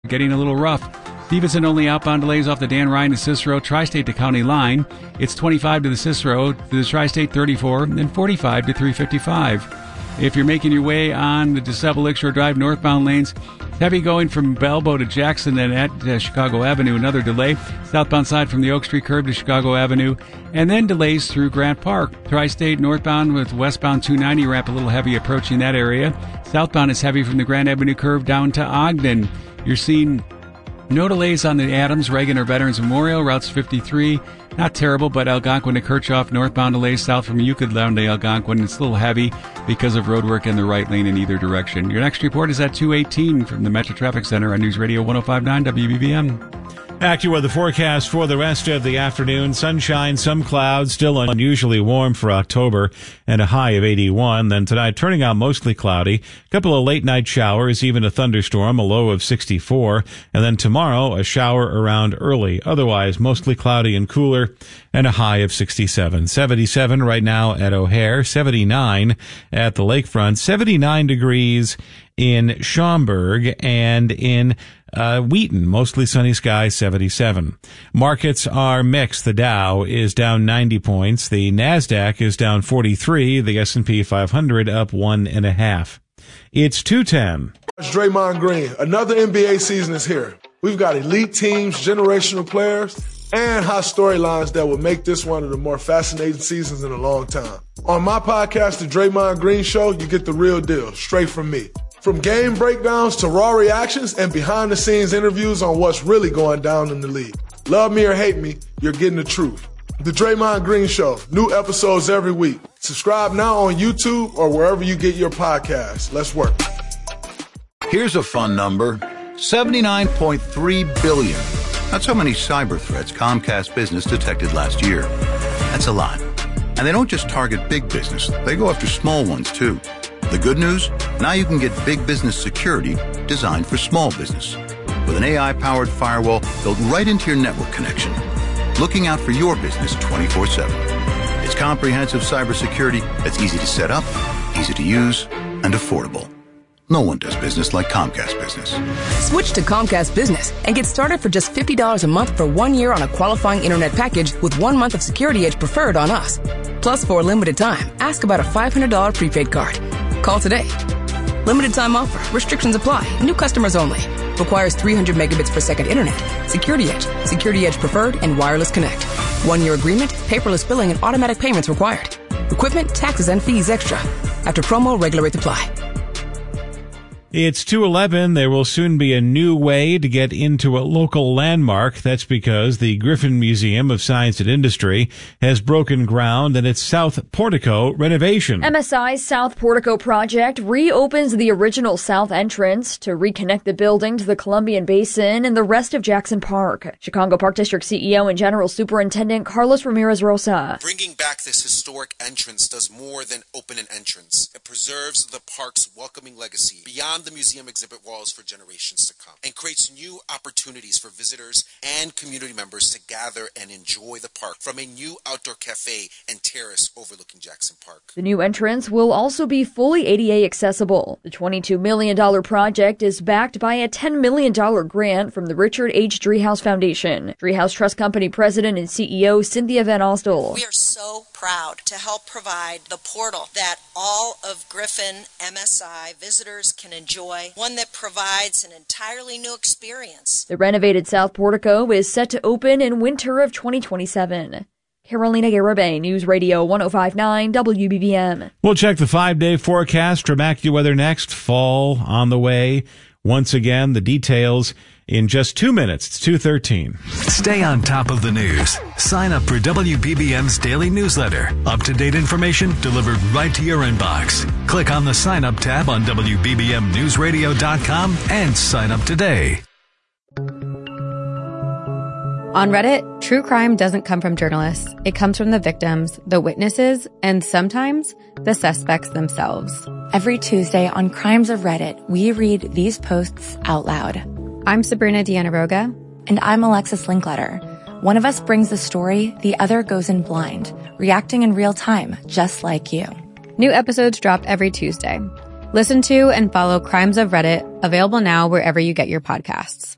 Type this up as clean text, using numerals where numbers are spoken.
getting a little rough. Stevenson only outbound delays off the Dan Ryan to Cicero Tri-State to County line. It's 25 to the Cicero, to the Tri-State 34, and then 45 to 355. If you're making your way on the DeSable Lakeshore Drive northbound lanes, heavy going from Balbo to Jackson and at Chicago Avenue. Another delay. Southbound side from the Oak Street curve to Chicago Avenue. And then delays through Grant Park. Tri-State northbound with westbound 290 ramp a little heavy approaching that area. Southbound is heavy from the Grant Avenue curve down to Ogden. You're seeing no delays on the Adams, Reagan, or Veterans Memorial. Routes 53. Not terrible, but Algonquin to Kirchhoff, northbound delays south from Euclid down to Algonquin. It's a little heavy because of road work in the right lane in either direction. Your next report is at 2:18 from the Metro Traffic Center on News Radio 105.9 WBBM. AccuWeather forecast for the rest of the afternoon. Sunshine, some clouds, still unusually warm for October, and a high of 81. Then tonight, turning out mostly cloudy. A couple of late night showers, even a thunderstorm, a low of 64. And then tomorrow, a shower around early. Otherwise, mostly cloudy and cooler, and a high of 67. 77 right now at O'Hare, 79 at the lakefront, 79 degrees in Schaumburg, and in Wheaton, mostly sunny skies, 77. Markets are mixed. The Dow is down 90 points. The NASDAQ is down 43. The S&P 500 up 1.5. It's 2:10. It's Draymond Green. Another NBA season is here. We've got elite teams, generational players, and hot storylines that will make this one of the more fascinating seasons in a long time. On my podcast, The Draymond Green Show, you get the real deal, straight from me. From game breakdowns to raw reactions and behind-the-scenes interviews on what's really going down in the league. Love me or hate me, you're getting the truth. The Draymond Green Show, new episodes every week. Subscribe now on YouTube or wherever you get your podcasts. Let's work. Here's a fun number, 79.3 billion. That's how many cyber threats Comcast Business detected last year. That's a lot. And they don't just target big business, they go after small ones too. The good news? Now you can get big business security designed for small business. With an AI-powered firewall built right into your network connection. Looking out for your business 24/7. It's comprehensive cybersecurity that's easy to set up, easy to use, and affordable. No one does business like Comcast Business. Switch to Comcast Business and get started for just $50 a month for 1 year on a qualifying internet package with 1 month of Security Edge preferred on us. Plus, for a limited time, ask about a $500 prepaid card. Call today. Limited time offer. Restrictions apply. New customers only. Requires 300 megabits per second internet. Security Edge. Security Edge preferred and wireless connect. 1 year agreement, paperless billing, and automatic payments required. Equipment, taxes, and fees extra. After promo, regular rates apply. It's 2:11. There will soon be a new way to get into a local landmark. That's because the Griffin Museum of Science and Industry has broken ground in its South Portico renovation. MSI's South Portico project reopens the original south entrance to reconnect the building to the Columbian Basin and the rest of Jackson Park. Chicago Park District CEO and General Superintendent Carlos Ramirez Rosa. Bringing back this historic entrance does more than open an entrance. It preserves the park's welcoming legacy beyond the museum exhibit walls for generations to come, and creates new opportunities for visitors and community members to gather and enjoy the park from a new outdoor cafe and terrace overlooking Jackson Park. The new entrance will also be fully ADA accessible. The $22 million project is backed by a $10 million grant from the Richard H. Driehaus Foundation. Driehaus Trust Company President and CEO Cynthia Van Ostel. We are so proud to help provide the portal that all of Griffin MSI visitors can enjoy, one that provides an entirely new experience. The renovated South Portico is set to open in winter of 2027. Carolina Garibay, News Radio 105.9 WBBM. We'll check the 5-day forecast from AccuWeather next. Fall on the way. Once again, the details in just 2 minutes. It's 2:13. Stay on top of the news. Sign up for WBBM's daily newsletter. Up-to-date information delivered right to your inbox. Click on the Sign Up tab on WBBMNewsRadio.com and sign up today. On Reddit, true crime doesn't come from journalists. It comes from the victims, the witnesses, and sometimes the suspects themselves. Every Tuesday on Crimes of Reddit, we read these posts out loud. I'm Sabrina Dianaroga. And I'm Alexis Linkletter. One of us brings the story, the other goes in blind, reacting in real time, just like you. New episodes drop every Tuesday. Listen to and follow Crimes of Reddit, available now wherever you get your podcasts.